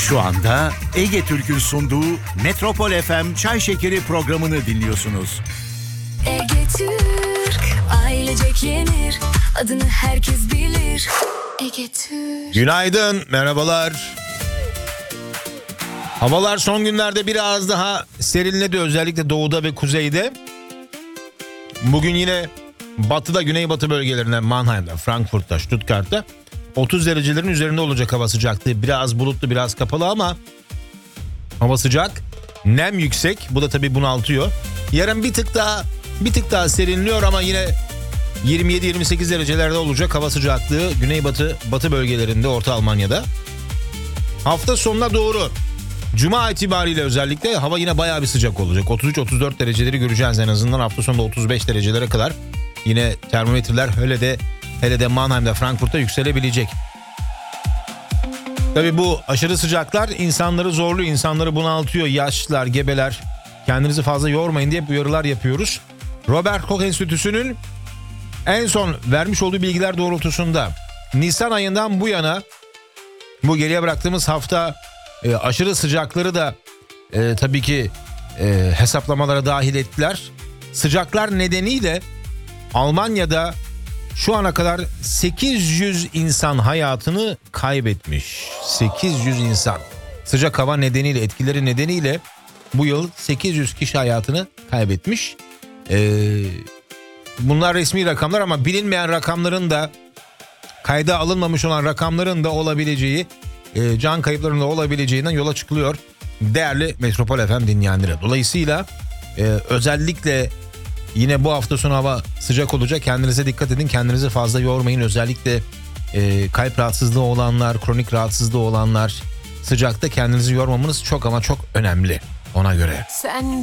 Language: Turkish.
Şu anda Ege Türk'ün sunduğu Metropol FM Çay Şekeri programını dinliyorsunuz. Ege Türk, ailecek yenir, adını herkes bilir. Ege Türk. Günaydın, merhabalar. Havalar son günlerde biraz daha serinledi, özellikle doğuda ve kuzeyde. Bugün yine batıda, güneybatı bölgelerinde, Mannheim'da, Frankfurt'ta, Stuttgart'ta 30 derecelerin üzerinde olacak hava sıcaklığı. Biraz bulutlu, biraz kapalı ama hava sıcak. Nem yüksek. Bu da tabii bunaltıyor. Yarın bir tık daha serinliyor ama yine 27-28 derecelerde olacak hava sıcaklığı güneybatı, batı bölgelerinde, Orta Almanya'da. Hafta sonuna doğru Cuma itibariyle özellikle hava yine bayağı bir sıcak olacak. 33-34 dereceleri göreceğiz en azından. Hafta sonunda 35 derecelere kadar yine termometreler hele de Mannheim'da, Frankfurt'ta yükselebilecek. Tabii bu aşırı sıcaklar insanları zorluyor, insanları bunaltıyor. Yaşlılar, gebeler, kendinizi fazla yormayın diye uyarılar yapıyoruz. Robert Koch Enstitüsü'nün en son vermiş olduğu bilgiler doğrultusunda Nisan ayından bu yana, bu geriye bıraktığımız hafta aşırı sıcakları da tabii ki hesaplamalara dahil ettiler. Sıcaklar nedeniyle Almanya'da şu ana kadar 800 insan hayatını kaybetmiş. 800 insan. Sıcak hava nedeniyle, etkileri nedeniyle bu yıl 800 kişi hayatını kaybetmiş. Bunlar resmi rakamlar ama bilinmeyen rakamların da, kayda alınmamış olan rakamların da olabileceği, can kayıplarının da olabileceğinden yola çıkılıyor değerli Metropol FM dinleyenlere. Dolayısıyla özellikle yine bu hafta sonu hava sıcak olacak. Kendinize dikkat edin. Kendinizi fazla yormayın. Özellikle kalp rahatsızlığı olanlar, kronik rahatsızlığı olanlar, sıcakta kendinizi yormamanız çok ama çok önemli ona göre. Sen